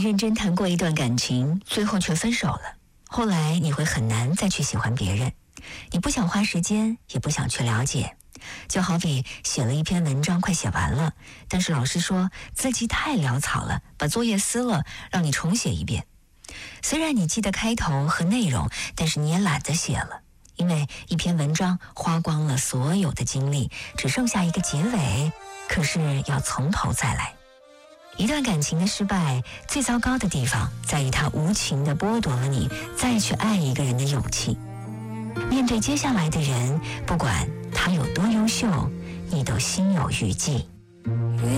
认真谈过一段感情，最后却分手了，后来你会很难再去喜欢别人，你不想花时间，也不想去了解。就好比写了一篇文章快写完了，但是老师说字迹太潦草了，把作业撕了，让你重写一遍。虽然你记得开头和内容，但是你也懒得写了，因为一篇文章花光了所有的精力，只剩下一个结尾，可是要从头再来。一段感情的失败，最糟糕的地方在于它无情地剥夺了你再去爱一个人的勇气。面对接下来的人，不管他有多优秀，你都心有余悸。